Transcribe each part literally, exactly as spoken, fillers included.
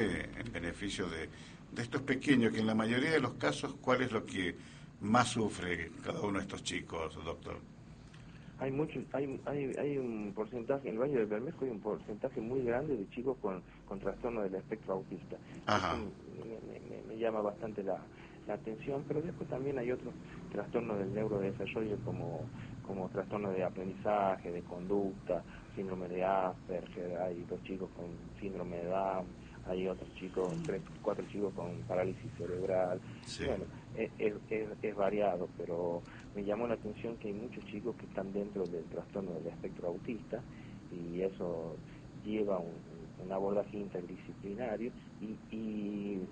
en beneficio de, de estos pequeños, que en la mayoría de los casos, ¿cuál es lo que más sufre cada uno de estos chicos, doctor? Hay mucho, hay, hay, hay un porcentaje, en el Valle del Bermejo hay un porcentaje muy grande de chicos con, con trastorno del espectro autista. Ajá. Eso me, me, me llama bastante la, la atención, pero después también hay otros trastornos del neurodesarrollo como, como trastorno de aprendizaje, de conducta, síndrome de Asperger, hay dos chicos con síndrome de Down, hay otros chicos, tres, cuatro chicos con parálisis cerebral. Sí. Bueno, es, es, es, es variado, pero me llamó la atención que hay muchos chicos que están dentro del trastorno del espectro autista y eso lleva un, un abordaje interdisciplinario y, y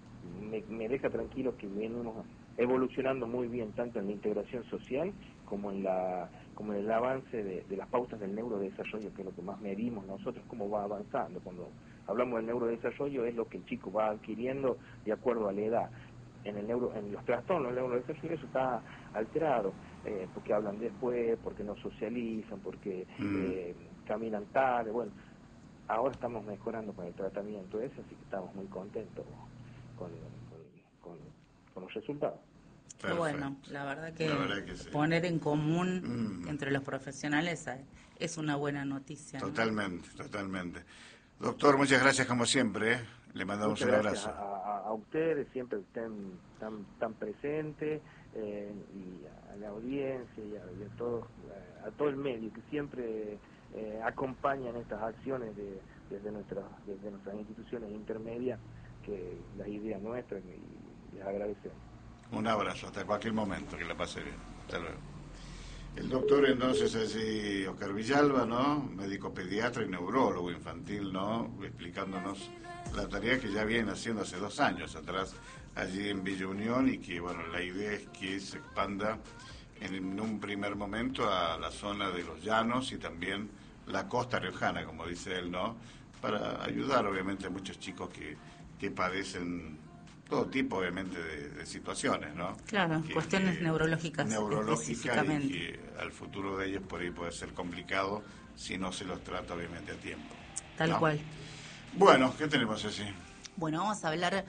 me, me deja tranquilo que venimos evolucionando muy bien tanto en la integración social como en la como en el avance de, de las pautas del neurodesarrollo, que es lo que más medimos nosotros, cómo va avanzando. Cuando hablamos del neurodesarrollo es lo que el chico va adquiriendo de acuerdo a la edad. En el neuro, en los trastornos del neurodesarrollo eso está alterado, eh, porque hablan después, porque no socializan, porque Mm. eh, caminan tarde. Bueno, ahora estamos mejorando con el tratamiento ese, así que estamos muy contentos con, con, con, con los resultados. Qué bueno, la verdad que, La verdad que sí. poner en común Mm. entre los profesionales eh, es una buena noticia, ¿no? Totalmente, totalmente. Doctor, muchas gracias como siempre, ¿eh? Le mandamos Muchas un gracias abrazo. a, a, a ustedes, siempre estén tan, tan presentes, eh, y a la audiencia y a, y a, todos, a, a todo el medio que siempre eh, acompañan estas acciones de, desde, nuestras, desde nuestras instituciones intermedias, que la idea nuestra, y les agradecemos. Un abrazo, hasta cualquier momento, que la pase bien. Hasta luego. El doctor entonces es Oscar Villalba, ¿no? Médico pediatra y neurólogo infantil, ¿no? Explicándonos la tarea que ya viene haciendo hace dos años atrás allí en Villa Unión y que, bueno, la idea es que se expanda en un primer momento a la zona de los llanos y también la costa riojana, como dice él, ¿no? Para ayudar, obviamente, a muchos chicos que, que padecen todo tipo, obviamente, de, de situaciones, ¿no? Claro, que, cuestiones que, neurológicas neurológicas específicamente. y que al futuro de ellos por ahí puede ser complicado si no se los trata, obviamente, a tiempo. Tal ¿no? cual. Bueno, ¿qué tenemos así? Bueno, vamos a hablar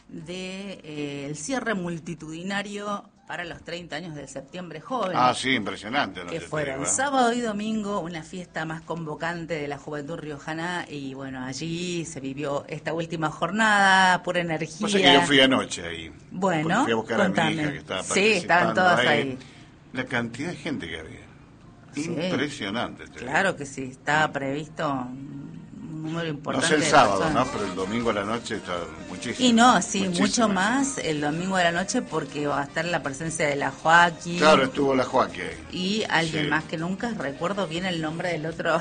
de eh, el cierre multitudinario para los treinta años del Septiembre Joven. Ah, sí, impresionante. No que te fueron digo, ¿eh? sábado y domingo, una fiesta más convocante de la juventud riojana, y bueno, allí se vivió esta última jornada, pura energía. Pasa que yo fui anoche ahí. Bueno, fui a buscar contame. a mi hija que estaba Sí, participando estaban todas ahí. ahí. La cantidad de gente que había. Sí, Impresionante. Te claro digo. que sí, estaba previsto un número No importante sé el de sábado, personas. ¿no? Pero el domingo a la noche está muchísimo. Y no, sí, muchísima mucho gente. más el domingo de la noche, porque va a estar la presencia de la Joaquín. Claro, estuvo la Joaquín ahí. Y alguien Sí. más que nunca recuerdo bien el nombre del otro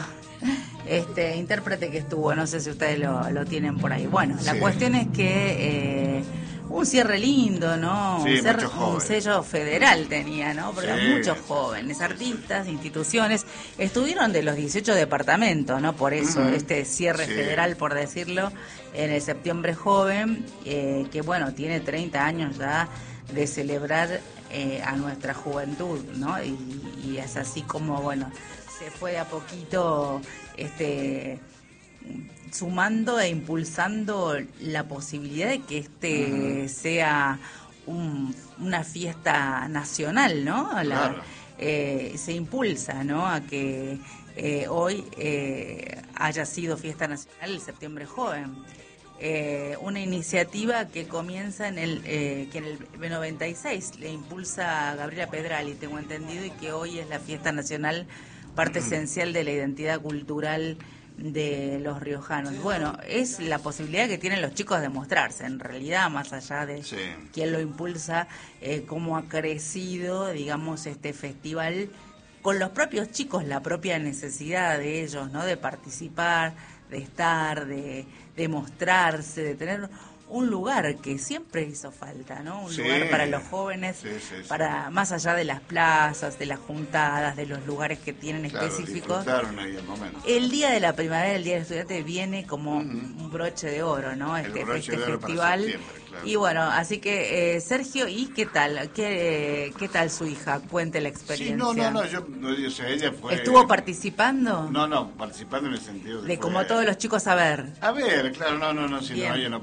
este intérprete que estuvo, no sé si ustedes lo, lo tienen por ahí. Bueno, la Sí. cuestión es que eh, un cierre lindo, ¿no? Sí, un, cer- muchos un jóvenes. sello federal tenía, ¿no? Porque Sí. muchos jóvenes, artistas, instituciones, estuvieron de los dieciocho departamentos, ¿no? Por eso, Ujú. este cierre Sí. federal, por decirlo, en el Septiembre Joven, eh, que bueno, tiene treinta años ya de celebrar eh, a nuestra juventud, ¿no? Y, y es así como, bueno, se fue de a poquito este sumando e impulsando la posibilidad de que este Ujú. sea un- una fiesta nacional, ¿no? La, Claro. eh, se impulsa, ¿no? A que eh, hoy eh, haya sido fiesta nacional el Septiembre Joven. Eh, una iniciativa que comienza en el eh, que en el noventa y seis le impulsa Gabriela Pedrali, tengo entendido, y que hoy es la fiesta nacional, parte esencial de la identidad cultural de los riojanos. Bueno, es la posibilidad que tienen los chicos de mostrarse, en realidad, más allá de Sí. quién lo impulsa, eh, cómo ha crecido, digamos, este festival con los propios chicos, la propia necesidad de ellos, ¿no? De participar, de estar, de, de mostrarse, de tener un lugar que siempre hizo falta, ¿no? Un Sí. lugar para los jóvenes, Sí, sí, sí. para más allá de las plazas, de las juntadas, de los lugares que tienen Claro, específicos. disfrutaron ahí el momento. El Día de la Primavera, el Día del Estudiante, viene como Ujú. un broche de oro, ¿no? El Este, broche este de oro para festival. septiembre, claro. Y bueno, así que, eh, Sergio, ¿y qué tal? ¿Qué, qué tal su hija? Cuente la Sí, experiencia. no, no, no, yo, no, o sea, ella fue... ¿Estuvo participando? No, no, participando en el sentido de... De fue- como todos los chicos a ver. A ver, claro, no, no, no, si Bien. no, ella no